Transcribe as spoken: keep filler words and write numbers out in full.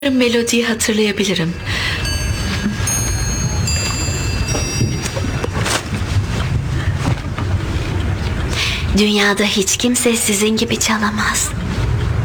Melodiyi hatırlayabilirim. Dünyada hiç kimse sizin gibi çalamaz.